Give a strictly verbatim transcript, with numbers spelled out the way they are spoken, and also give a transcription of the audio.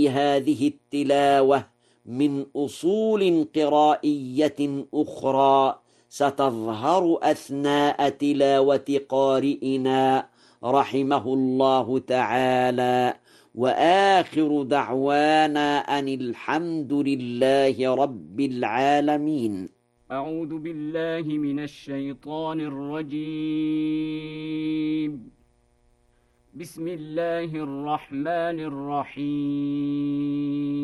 هذه التلاوة من أصول قرائية أخرى ستظهر أثناء تلاوة قارئنا رحمه الله تعالى. وآخر دعوانا أن الحمد لله رب العالمين. أعوذ بالله من الشيطان الرجيم. بسم الله الرحمن الرحيم.